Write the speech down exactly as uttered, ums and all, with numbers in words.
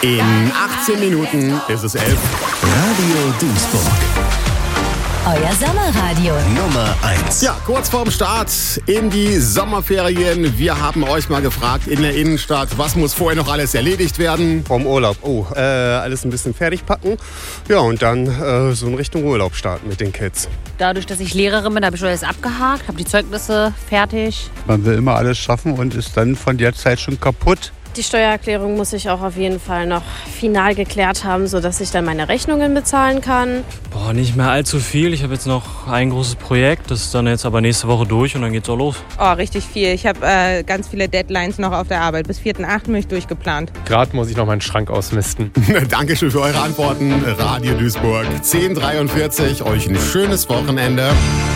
In achtzehn Minuten ist es elf. Radio Duisburg. Euer Sommerradio. Nummer eins. Ja, kurz vorm Start in die Sommerferien. Wir haben euch mal gefragt in der Innenstadt, was muss vorher noch alles erledigt werden? Vom Urlaub. Oh, äh, alles ein bisschen fertig packen. Ja, und dann äh, so in Richtung Urlaub starten mit den Kids. Dadurch, dass ich Lehrerin bin, habe ich schon alles abgehakt, habe die Zeugnisse fertig. Man will immer alles schaffen und ist dann von der Zeit schon kaputt. Die Steuererklärung muss ich auch auf jeden Fall noch final geklärt haben, sodass ich dann meine Rechnungen bezahlen kann. Boah, nicht mehr allzu viel. Ich habe jetzt noch ein großes Projekt, das ist dann jetzt aber nächste Woche durch und dann geht's auch los. Oh, richtig viel. Ich habe äh, ganz viele Deadlines noch auf der Arbeit. Bis vierten achten bin ich durchgeplant. Gerade muss ich noch meinen Schrank ausmisten. Dankeschön für eure Antworten. Radio Duisburg zehn dreiundvierzig. Euch ein schönes Wochenende.